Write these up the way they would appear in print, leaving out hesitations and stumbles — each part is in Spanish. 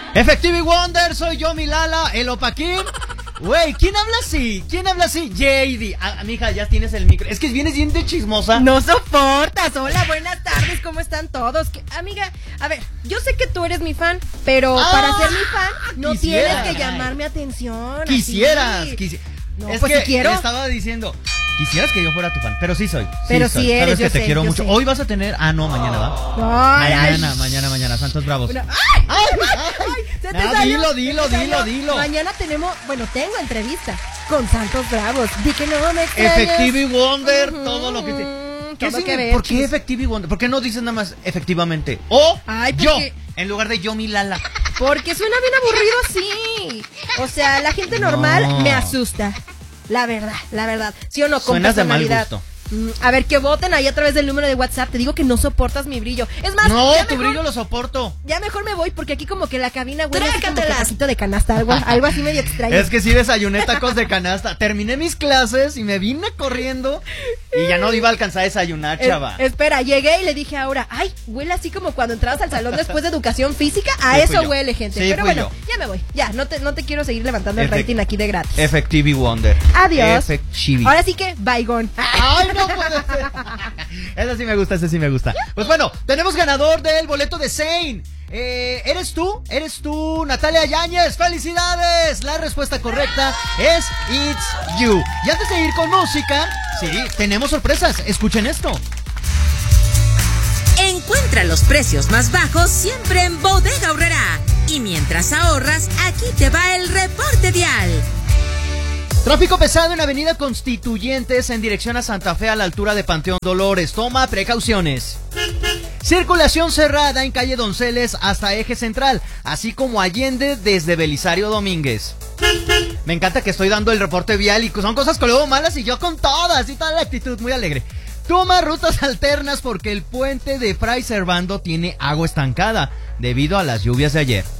Effective Wonder, soy yo, mi Lala, el Opaquín. Güey, ¿quién habla así? ¿Quién habla así? JD. Mija, ya tienes el micro. Es que vienes bien de chismosa. No soportas. Hola, buenas tardes, ¿cómo están todos? Amiga, a ver, yo sé que tú eres mi fan, pero para ser mi fan no tienes que llamar mi atención. Quisieras. No, es pues que si quiero. Estaba diciendo, quisieras que yo fuera tu fan, pero sí soy. Pero sí sí eres, sabes que te quiero mucho. sé. Hoy vas a tener... no, mañana va. Mañana, Santos Bravos. Bueno, se te No, salió. dilo. Mañana tengo entrevista con Santos Bravos. Di que no me extrañas. Effective Wonder, todo lo que te... ¿Por qué Effective Wonder? ¿Por qué no dices nada más efectivamente? Yo, en lugar de yo, mi Lala. Porque suena bien aburrido así. O sea, la gente normal me asusta. La verdad. ¿Sí o no? Con Suenas de mal personalidad. gusto. A ver, que voten ahí a través del número de WhatsApp. Te digo que no soportas mi brillo. Es más, no, tu brillo lo soporto. Ya mejor me voy porque aquí como que la cabina huele así como que tacito de canasta, algo así medio extraño. Es que sí desayuné tacos de canasta. Terminé mis clases y me vine corriendo y ya no iba a alcanzar a desayunar, chava. Espera, llegué y le dije ahora, ay, huele así como cuando entrabas al salón después de educación física. A eso huele, gente. Sí, pero bueno, ya me voy. Ya, no te quiero seguir levantando el rating aquí de gratis. Effective Wonder. Adiós. Ahora sí que, bygone. Ay, no puede ser. Ese sí me gusta. Pues bueno, tenemos ganador del boleto de Zayn. ¿Eres tú, Natalia Yáñez? ¡Felicidades! La respuesta correcta es It's You. Y antes de ir con música, sí, tenemos sorpresas. Escuchen esto. Encuentra los precios más bajos siempre en Bodega Aurrerá. Y mientras ahorras, aquí te va el reporte vial. Tráfico pesado en Avenida Constituyentes en dirección a Santa Fe a la altura de Panteón Dolores. Toma precauciones. Circulación cerrada en calle Donceles hasta Eje Central, así como Allende desde Belisario Domínguez. Me encanta que estoy dando el reporte vial y son cosas que luego malas y yo con todas y toda la actitud muy alegre. Toma rutas alternas porque el puente de Fray Servando tiene agua estancada debido a las lluvias de ayer.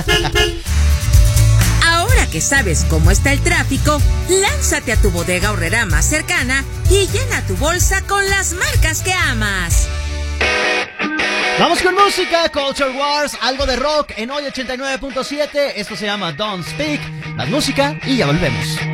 Ahora que sabes cómo está el tráfico, lánzate a tu Bodega Aurrerá más cercana y llena tu bolsa con las marcas que amas. Vamos con música, Culture Wars, algo de rock en Hoy 89.7. Esto se llama Don't Speak. Más música y ya volvemos.